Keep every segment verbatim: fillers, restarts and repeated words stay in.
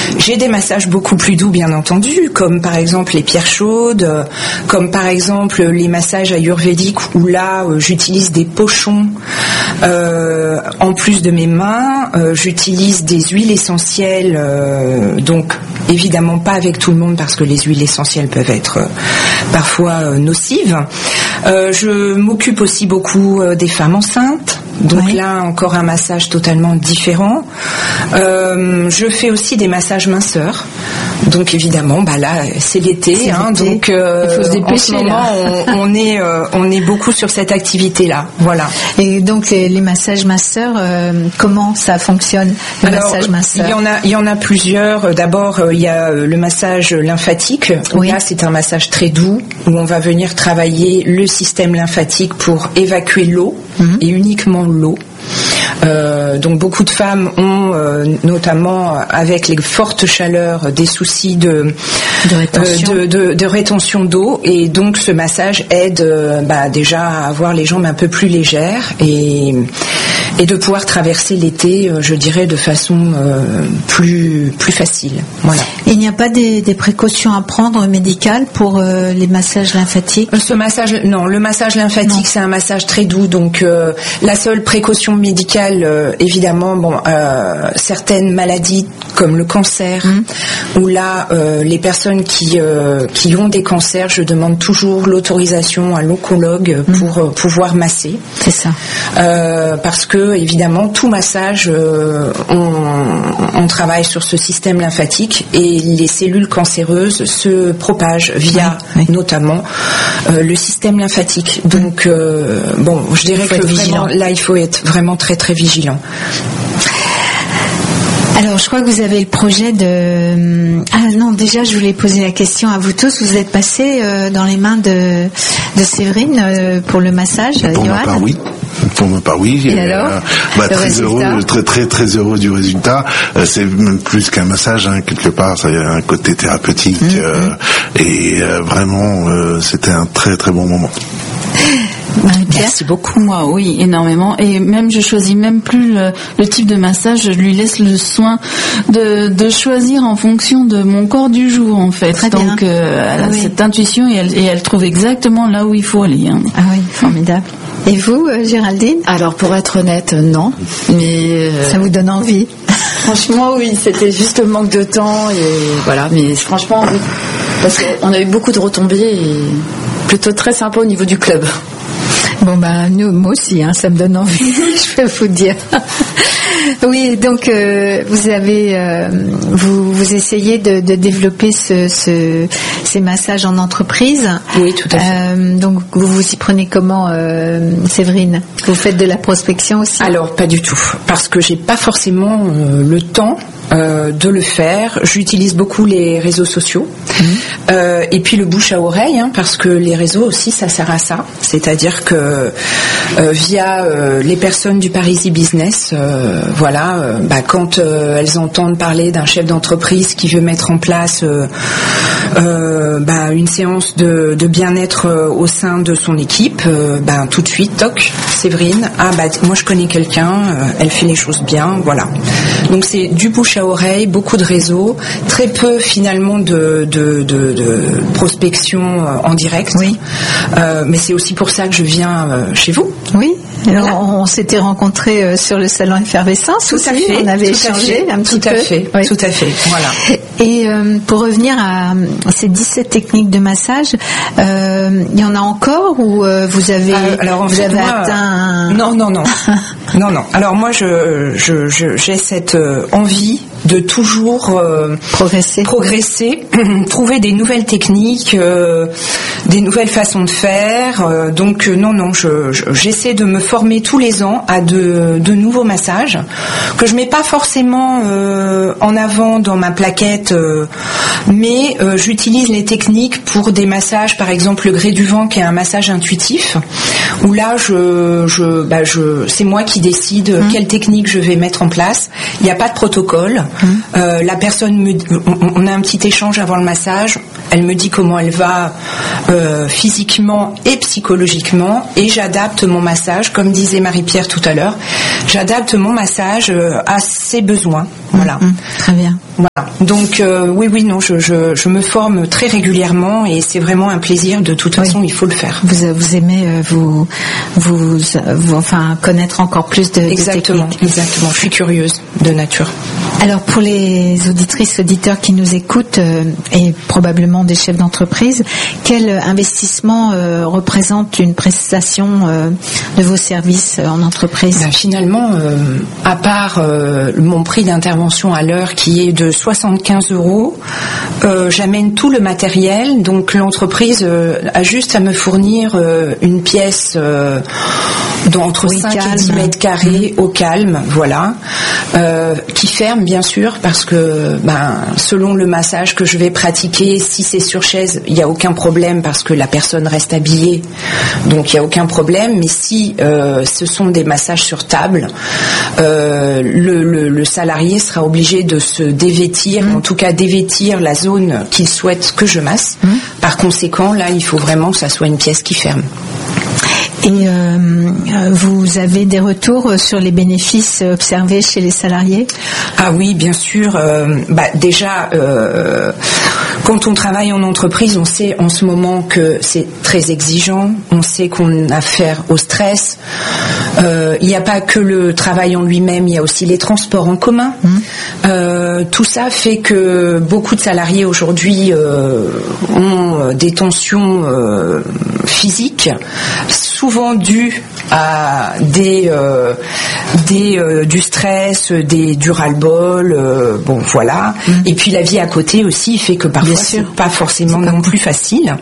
J'ai des massages beaucoup plus doux, bien entendu, comme par exemple les pierres chaudes, euh, comme par exemple les massages ayurvédiques où là euh, j'utilise des pochons euh, en plus de mes mains. Euh, j'utilise des huiles essentielles, euh, donc évidemment pas avec tout le monde parce que les huiles essentielles peuvent être euh, parfois euh, nocives. Euh, je m'occupe aussi beaucoup euh, des femmes enceintes. Donc oui. Là, encore un massage totalement différent. Euh, je fais aussi des massages minceurs. Donc évidemment, bah là, c'est l'été, c'est hein, l'été. Donc euh, il faut se dépêcher. En ce moment, on, on est, euh, on est beaucoup sur cette activité-là. Voilà. Et donc les, les massages masseurs, euh, comment ça fonctionne, le Alors, massage masseur? Il y en a, il y en a plusieurs. D'abord, euh, il y a le massage lymphatique. Oui. Là, c'est un massage très doux où on va venir travailler le système lymphatique pour évacuer l'eau mmh. et uniquement l'eau. Euh, donc beaucoup de femmes ont, euh, notamment avec les fortes chaleurs, des soucis de, de, rétention. Euh, de, de, de rétention d'eau, et donc ce massage aide euh, bah, déjà à avoir les jambes un peu plus légères et, et de pouvoir traverser l'été, euh, je dirais, de façon euh, plus, plus facile. Voilà. Il n'y a pas des, des précautions à prendre médicales pour euh, les massages lymphatiques? Ce massage, non, le massage lymphatique, non. C'est un massage très doux, donc euh, la seule précaution médicale, euh, évidemment, bon, euh, certaines maladies comme le cancer, mmh. où là, euh, les personnes qui euh, qui ont des cancers, je demande toujours l'autorisation à l'oncologue mmh. pour euh, pouvoir masser. C'est ça. Euh, parce que évidemment, tout massage, euh, on, on travaille sur ce système lymphatique et les cellules cancéreuses se propagent via, oui, oui. notamment, euh, le système lymphatique. Donc, euh, bon, je dirais que vraiment, là, il faut être vraiment très très vigilant. Alors, je crois que vous avez le projet de... Ah non, déjà, je voulais poser la question à vous tous. Vous êtes passé euh, dans les mains de, de Séverine euh, pour le massage, Pour Johan? ma part, oui. Pour ma part, oui. Et, et alors euh, bah, très résultat. heureux, très très très heureux du résultat. Euh, c'est même plus qu'un massage, hein, quelque part. Ça a un côté thérapeutique mmh, euh, mmh. et euh, vraiment, euh, c'était un très très bon moment. Merci beaucoup. Moi, oui, énormément. Et même, je choisis même plus le, le type de massage. Je lui laisse le soin de, de choisir en fonction de mon corps du jour, en fait. Très Donc, bien. Euh, elle a oui. cette intuition et elle, et elle trouve exactement là où il faut aller. Hein. Ah oui, formidable. Et vous, euh, Géraldine? Alors, pour être honnête, non. Mais euh, ça vous donne envie? Franchement, oui. C'était juste le manque de temps et voilà. Mais franchement, oui. Parce qu'on a eu beaucoup de retombées et plutôt très sympa au niveau du club. Bon bah nous, moi aussi, hein, ça me donne envie, je peux vous dire. Oui, donc euh, vous avez, euh, vous, vous essayez de, de développer ce, ce, ces massages en entreprise. Oui, tout à fait. Euh, donc vous vous y prenez comment, euh, Séverine? Vous faites de la prospection aussi? Alors pas du tout, parce que j'ai pas forcément euh, le temps. Euh, de le faire. J'utilise beaucoup les réseaux sociaux mmh. euh, et puis le bouche à oreille, hein, parce que les réseaux aussi, ça sert à ça. C'est-à-dire que euh, via euh, les personnes du Parisi Business, euh, voilà, euh, bah, quand euh, elles entendent parler d'un chef d'entreprise qui veut mettre en place euh, euh, bah, une séance de, de bien-être euh, au sein de son équipe, euh, bah, tout de suite, toc, Séverine, ah bah moi je connais quelqu'un, euh, elle fait les choses bien, voilà. Donc c'est du bouche à oreille, beaucoup de réseaux, très peu finalement de, de, de, de prospection en direct. Oui. Euh, mais c'est aussi pour ça que je viens euh, chez vous. Oui. Alors, voilà. On s'était rencontrés euh, sur le salon Effervescence. Tout aussi. à fait. On avait tout échangé fait, un petit tout peu. À fait, oui. Tout à fait. Voilà. Et euh, pour revenir à ces dix-sept techniques de massage, euh, il y en a encore ou euh, vous avez, euh, alors, en vous fait, avez moi, atteint un... Non, non, non. non, non. Alors moi, je, je, je, j'ai cette euh, envie de toujours euh, progresser, progresser, trouver des nouvelles techniques, euh, des nouvelles façons de faire. Euh, donc euh, non, non, je, je, j'essaie de me former tous les ans à de, de nouveaux massages que je mets pas forcément euh, en avant dans ma plaquette, euh, mais euh, j'utilise les techniques pour des massages, par exemple le grès du vent, qui est un massage intuitif, où là, je, je, bah, je, c'est moi qui décide mmh. quelle technique je vais mettre en place. Il n'y a pas de protocole. Mmh. Euh, la personne me, on, on a un petit échange avant le massage. Elle me dit comment elle va euh, physiquement et psychologiquement, et j'adapte mon massage, comme disait Marie-Pierre tout à l'heure. J'adapte mon massage euh, à ses besoins. Voilà. Mmh, très bien. Voilà. Donc euh, oui, oui, non, je, je, je me forme très régulièrement et c'est vraiment un plaisir. De toute façon, oui. Il faut le faire. Vous, vous aimez euh, vous, vous, vous, enfin, connaître encore plus de, exactement, de techniques. Exactement. Je suis curieuse de nature. Alors pour les auditrices, auditeurs qui nous écoutent euh, et probablement des chefs d'entreprise, quel investissement euh, représente une prestation euh, de vos services en entreprise ? Ben, finalement, euh, à part euh, mon prix d'intervention à l'heure qui est de soixante-quinze euros, euh, j'amène tout le matériel. Donc l'entreprise euh, a juste à me fournir euh, une pièce euh, d'entre oui, cinq calme. et dix mètres carrés mmh. au calme, voilà, euh, qui ferme bien sûr parce que ben, selon le massage que je vais pratiquer, si c'est sur chaise, il n'y a aucun problème parce que la personne reste habillée, donc il n'y a aucun problème. Mais si euh, ce sont des massages sur table, euh, le, le, le salarié sera obligé de se dévêtir, mmh. en tout cas dévêtir la zone qu'il souhaite que je masse. Mmh. Par conséquent, là, il faut vraiment que ça soit une pièce qui ferme. Et euh, vous avez des retours sur les bénéfices observés chez les salariés ? Ah oui, bien sûr. Euh, bah, déjà, euh, quand on travaille en entreprise, on sait en ce moment que c'est très exigeant. On sait qu'on a affaire au stress. Euh, il n'y a pas que le travail en lui-même, il y a aussi les transports en commun. Mmh. Euh, tout ça fait que beaucoup de salariés aujourd'hui euh, ont des tensions euh, physiques, souvent dues à des, euh, des euh, du stress, des du ras-le-bol, euh, bon voilà. Mmh. Et puis la vie à côté aussi fait que parfois c'est pas forcément non plus facile.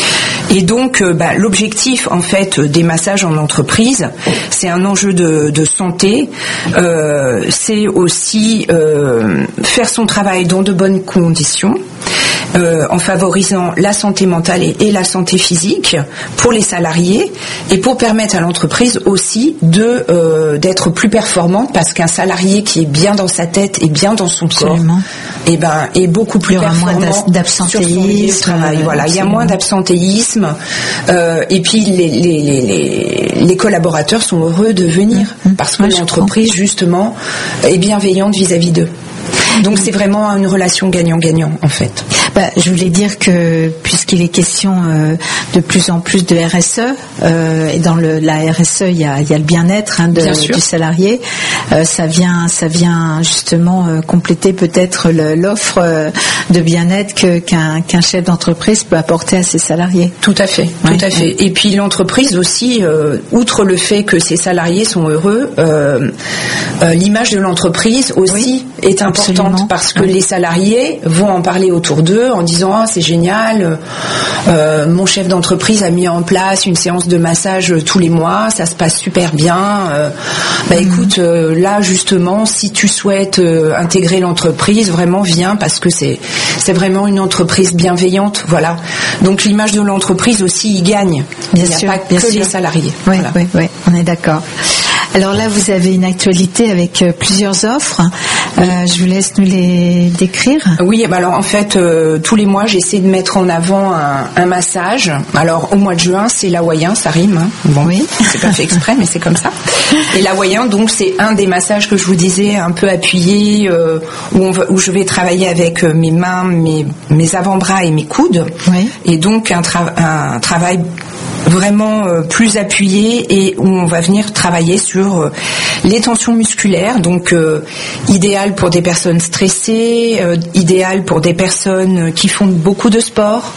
Et donc, euh, bah, l'objectif en fait des massages en entreprise, c'est un enjeu de, de santé. Euh, c'est aussi euh, faire son travail dans de bonnes conditions. Euh, en favorisant la santé mentale et, et la santé physique pour les salariés et pour permettre à l'entreprise aussi de euh, d'être plus performante, parce qu'un salarié qui est bien dans sa tête et bien dans son Absolument. corps, et ben est beaucoup plus performant d'absentéisme. Sur son travail. Voilà, il y a moins d'absentéisme euh, et puis les, les, les, les collaborateurs sont heureux de venir mmh, parce que ouais, l'entreprise justement est bienveillante vis-à-vis d'eux. Donc c'est vraiment une relation gagnant-gagnant en fait. Bah, je voulais dire que puisqu'il est question euh, de plus en plus de R S E, euh, et dans le, la R S E il y a, il y a le bien-être hein, de, du salarié, euh, ça vient, ça vient justement euh, compléter peut-être le, l'offre euh, de bien-être que, qu'un, qu'un chef d'entreprise peut apporter à ses salariés. Tout à fait, ouais, tout à fait. Ouais. Et puis l'entreprise aussi, euh, outre le fait que ses salariés sont heureux, euh, euh, l'image de l'entreprise aussi oui, est importante absolument. Parce que ouais. les salariés vont en parler autour d'eux en disant ah, c'est génial, euh, mon chef d'entreprise a mis en place une séance de massage tous les mois, ça se passe super bien. Euh, bah mmh. écoute, euh, là justement, si tu souhaites euh, intégrer l'entreprise, vraiment viens parce que c'est c'est vraiment une entreprise bienveillante, voilà. Donc l'image de l'entreprise aussi y gagne. Bien Il n'y a sûr, pas que sûr. les salariés. Oui, voilà. oui, oui, on est d'accord. Alors là, vous avez une actualité avec euh, plusieurs offres. Euh, je vous laisse nous les décrire. Oui, bah alors en fait, euh, tous les mois, j'essaie de mettre en avant un, un massage. Alors au mois de juin, c'est l'hawaïen, ça rime. Hein. Bon, oui. C'est pas fait exprès, mais c'est comme ça. Et l'hawaïen, donc, c'est un des massages que je vous disais, un peu appuyé, euh, où, on va, où je vais travailler avec euh, mes mains, mes, mes avant-bras et mes coudes. Oui. Et donc un, tra- un travail vraiment euh, plus appuyé et où on va venir travailler sur euh, les tensions musculaires, donc euh, idéal pour des personnes stressées, euh, idéal pour des personnes qui font beaucoup de sport,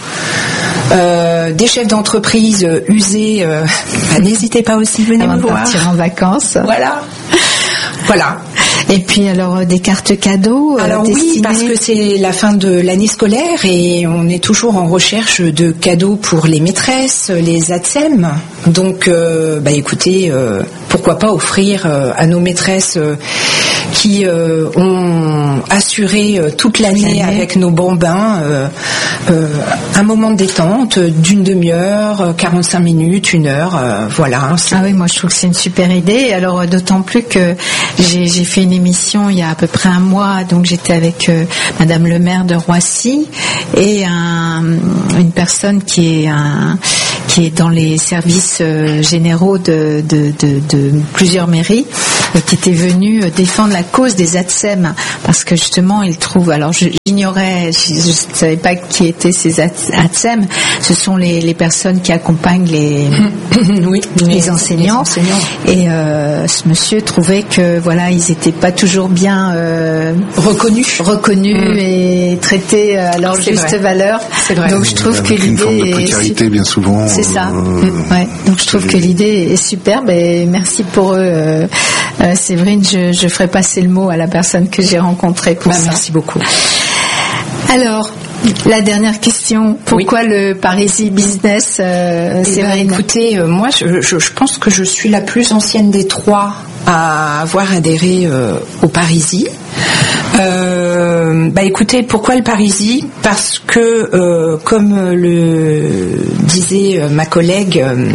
euh, des chefs d'entreprise euh, usés, euh, bah, n'hésitez pas aussi, venez me voir. Partir en vacances. Voilà. Voilà. Et puis alors des cartes cadeaux. Alors euh, oui, parce que c'est la fin de l'année scolaire et on est toujours en recherche de cadeaux pour les maîtresses, les A T S E M. Donc, euh, bah écoutez, euh, pourquoi pas offrir euh, à nos maîtresses euh, qui euh, ont assuré euh, toute l'année avec nos bambins euh, euh, un moment de détente d'une demi-heure, quarante-cinq minutes, une heure, euh, voilà. C'est... Ah oui, moi je trouve que c'est une super idée. Alors d'autant plus que j'ai, j'ai fait une émission il y a à peu près un mois, donc j'étais avec euh, Madame le maire de Roissy et un, une personne qui est un, qui est dans les services euh, généraux de, de, de, de plusieurs mairies, euh, qui était venu défendre la cause des A T S E M parce que justement il trouve, alors je, j'ignorais, je ne savais pas qui étaient ces A T S E M, ce sont les, les personnes qui accompagnent les, oui, les, les enseignants, les enseignants. Et euh, ce monsieur trouvait que voilà, ils n'étaient pas toujours bien euh, reconnus, reconnus mmh. et traités à leur c'est juste vrai. valeur. C'est vrai. Donc je trouve Avec que une l'idée forme de précarité est... bien souvent. C'est ça. Euh, ouais. Donc je trouve que l'idée est superbe et merci pour eux. Euh, euh, Séverine, je, je ferai passer le mot à la personne que j'ai rencontrée pour bah, ça. Merci beaucoup. Alors, la dernière question, pourquoi oui. le Parisis Business, euh, Séverine ? Ben, écoutez, euh, moi je, je, je pense que je suis la plus ancienne des trois à avoir adhéré euh, au Parisis. Euh, bah écoutez, pourquoi le Parisis ? Parce que, euh, comme le disait ma collègue, euh,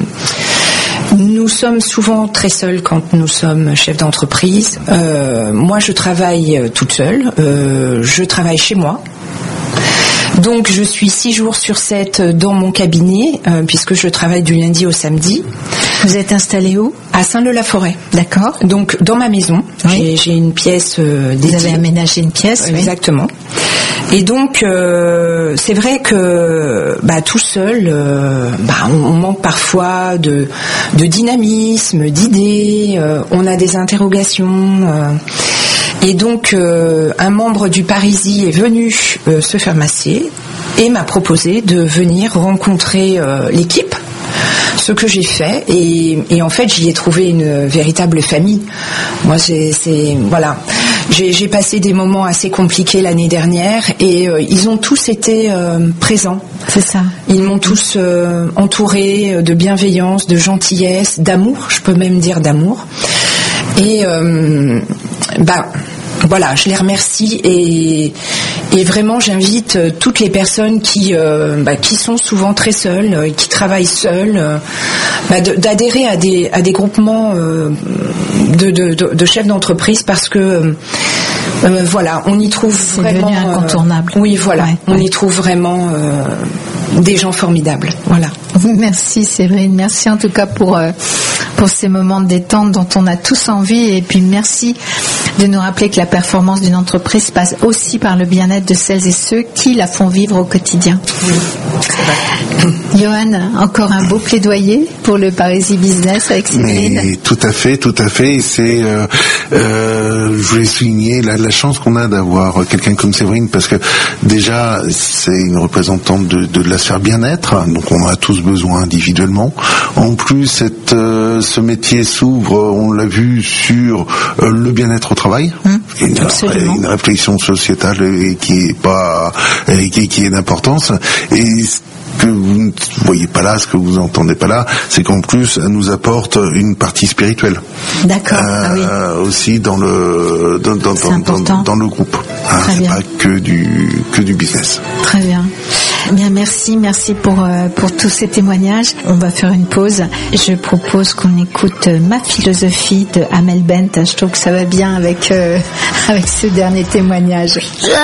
nous sommes souvent très seuls quand nous sommes chefs d'entreprise. Euh, moi, je travaille toute seule. Euh, je travaille chez moi. Donc, je suis six jours sur sept dans mon cabinet, euh, puisque je travaille du lundi au samedi. Vous êtes installé où ? À Saint-Leu-la-Forêt. D'accord. Donc, dans ma maison, oui. j'ai, j'ai une pièce euh, dédiée. Vous avez aménagé une pièce, oui. Exactement. Et donc, euh, c'est vrai que bah, tout seul, euh, bah, on, on manque parfois de, de dynamisme, d'idées, euh, on a des interrogations. Euh, et donc, euh, un membre du Parisis est venu euh, se faire masser et m'a proposé de venir rencontrer euh, l'équipe. Ce que j'ai fait et, et en fait j'y ai trouvé une véritable famille. Moi c'est, c'est voilà, j'ai, j'ai passé des moments assez compliqués l'année dernière et euh, ils ont tous été euh, présents. C'est ça. Ils m'ont tous euh, entouré de bienveillance, de gentillesse, d'amour. Je peux même dire d'amour. Et euh, bah voilà, je les remercie et, et vraiment j'invite toutes les personnes qui, euh, bah, qui sont souvent très seules, qui travaillent seules, euh, bah, de, d'adhérer à des, à des groupements euh, de, de, de, de chefs d'entreprise parce que euh, euh, voilà, on y trouve c'est vraiment devenu incontournable. Euh, oui, voilà, ouais, on ouais. y trouve vraiment euh, des gens formidables. Voilà. Merci Séverine, merci en tout cas pour euh, pour ces moments de détente dont on a tous envie et puis merci de nous rappeler que la performance d'une entreprise passe aussi par le bien-être de celles et ceux qui la font vivre au quotidien. Oui, c'est vrai. Johan, encore un beau plaidoyer pour le Parisis Business avec Séverine. Mais, tout à fait, tout à fait. C'est, euh, euh, je voulais souligner la, la chance qu'on a d'avoir quelqu'un comme Séverine parce que déjà c'est une représentante de, de la sphère bien-être, donc on en a tous besoin individuellement. En plus, cette, euh, ce métier s'ouvre, on l'a vu, sur euh, le bien-être au travail. Hum, une, une réflexion sociétale et qui est pas, et qui, qui est d'importance. Et que vous ne voyez pas là, ce que vous entendez pas là, c'est qu'en plus, elle nous apporte une partie spirituelle. D'accord. Euh, ah oui. Aussi dans le dans, dans, dans, dans, dans le groupe. Hein, c'est bien. Pas que du que du business. Très bien. Bien, merci, merci pour euh, pour tous ces témoignages. On va faire une pause. Je propose qu'on écoute euh, Ma philosophie de Amel Bent. Je trouve que ça va bien avec euh, avec ce dernier témoignage.